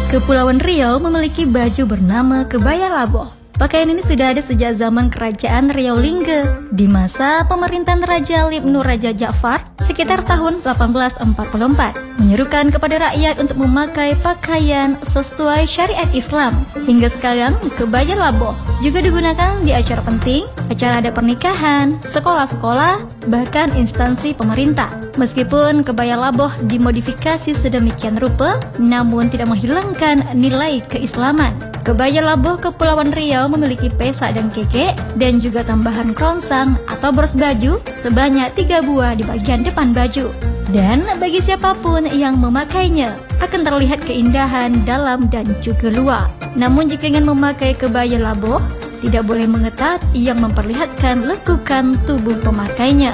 Kepulauan Riau memiliki baju bernama kebaya laboh. Pakaian ini sudah ada sejak zaman kerajaan Riau Lingga di masa pemerintahan Raja Ibnu Raja Ja'far sekitar tahun 1844, menyerukan kepada rakyat untuk memakai pakaian sesuai syariat Islam. Hingga sekarang, kebaya laboh juga digunakan di acara penting, acara adat pernikahan, sekolah-sekolah, bahkan instansi pemerintah. Meskipun kebaya laboh dimodifikasi sedemikian rupa, namun tidak menghilangkan nilai keislaman. Kebaya laboh Kepulauan Riau memiliki pesak dan kekek dan juga tambahan krongsang atau bros baju sebanyak 3 buah di bagian depan baju. Dan bagi siapapun yang memakainya akan terlihat keindahan dalam dan juga luar. Namun jika ingin memakai kebaya laboh, tidak boleh mengetat yang memperlihatkan lekukan tubuh pemakainya.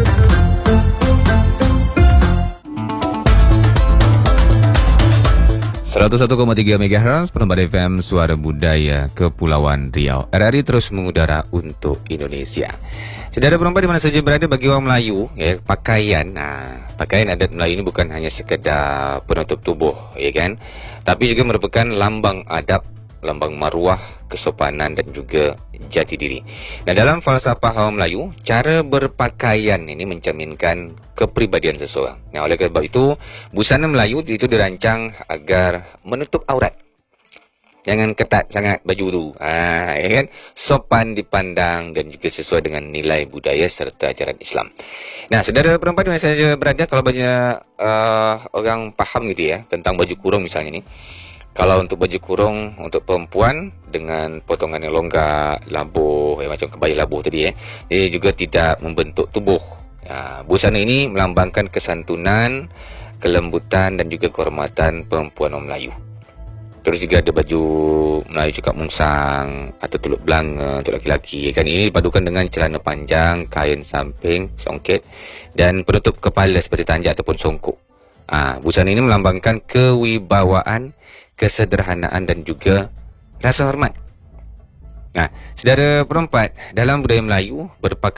101,3 MHz Penempat FM Suara Budaya Kepulauan Riau. RRI terus mengudara untuk Indonesia. Saudara perempuan di mana saja berada, bagi orang Melayu, ya, pakaian adat Melayu ini bukan hanya sekedar penutup tubuh, ya kan, tapi juga merupakan lambang adab, lambang maruah, kesopanan dan juga jati diri. Nah, dalam falsafah orang Melayu, cara berpakaian ini mencerminkan kepribadian seseorang. Nah, oleh sebab itu, busana Melayu itu dirancang agar menutup aurat. Jangan ketat sangat baju tu. Ya kan? Sopan dipandang dan juga sesuai dengan nilai budaya serta ajaran Islam. Nah, saudara perempuan di mana saja berada, kalau banyak orang faham gitu ya tentang baju kurung misalnya ni. Kalau untuk baju kurung untuk perempuan dengan potongan yang longgar, labuh, macam kebaya labuh tadi, dia juga tidak membentuk tubuh. Busana ini melambangkan kesantunan, kelembutan dan juga kehormatan perempuan orang Melayu. Terus juga ada baju Melayu cakap mungsang atau tuluk belanga untuk lelaki-lelaki. Kan ini dipadukan dengan celana panjang, kain samping, songket dan penutup kepala seperti tanjak ataupun songkok. Busana ini melambangkan kewibawaan, kesederhanaan dan juga rasa hormat. Saudara perempat, dalam budaya Melayu, berpakaian